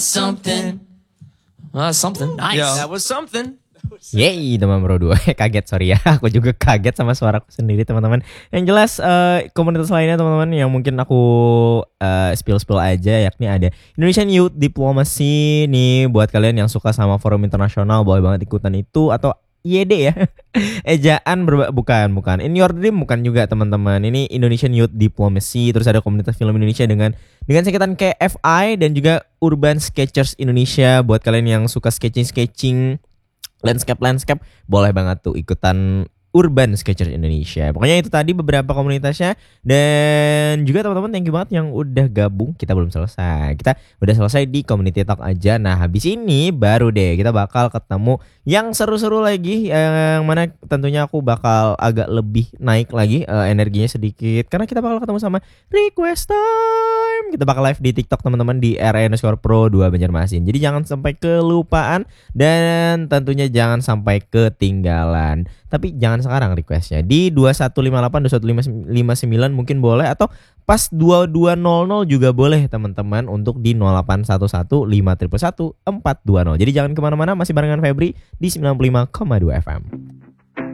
Something. Something nice. Yeah. That was something. Yeay teman bro 2. Kaget sorry ya. Aku juga kaget sama suaraku sendiri teman-teman. Yang jelas komunitas lainnya teman-teman yang mungkin aku spill aja, yakni ada Indonesian Youth Diplomacy nih. Buat kalian yang suka sama forum internasional boleh banget ikutan itu. Atau IYD ya. Ejaan bukan In Your Dream bukan juga teman-teman. Ini Indonesian Youth Diplomacy. Terus ada komunitas film Indonesia dengan singkatan KFI dan juga Urban Sketchers Indonesia. Buat kalian yang suka sketching landscape boleh banget tuh ikutan Urban Sketchers Indonesia. Pokoknya itu tadi beberapa komunitasnya. Dan juga teman-teman thank you banget yang udah gabung. Kita belum selesai. Kita udah selesai di Community Talk aja. Nah habis ini baru deh kita bakal ketemu yang seru-seru lagi. Yang mana tentunya aku bakal agak lebih naik lagi energinya sedikit. Karena kita bakal ketemu sama Request Time. Kita bakal live di TikTok teman-teman di @pro2 Banjarmasin. Jadi jangan sampai kelupaan. Dan tentunya jangan sampai ketinggalan. Tapi jangan sekarang requestnya. Di 2158 2159 mungkin boleh. Atau pas 2200 juga boleh teman-teman. Untuk di 0811 5111 420. Jadi jangan kemana-mana. Masih barengan Febri di 95,2 FM.